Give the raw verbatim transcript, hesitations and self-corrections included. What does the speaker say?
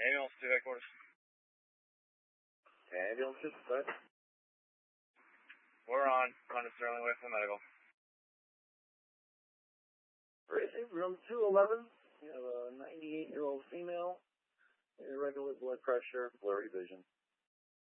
Ambulance to headquarters. Ambulance to side. We're on. On to Sterling Way for the medical. Racing, room two eleven. You have a ninety-eight-year-old female. Irregular blood pressure, blurry vision.